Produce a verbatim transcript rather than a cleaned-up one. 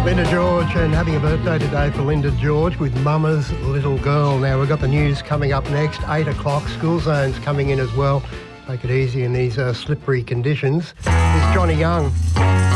Linda George, and having a birthday today for Linda George with Mama's Little Girl. Now, we've got the news coming up next, eight o'clock. School zones coming in as well. Take it easy in these uh, slippery conditions. Here's Johnny Young.